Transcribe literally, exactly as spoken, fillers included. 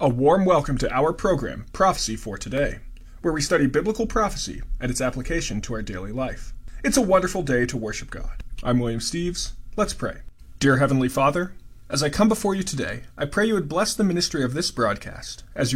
A warm welcome to our program, Prophecy for Today, where we study biblical prophecy and its application to our daily life. It's a wonderful day to worship God. I'm William Steves. Let's pray. Dear Heavenly Father, as I come before you today, I pray you would bless the ministry of this broadcast as you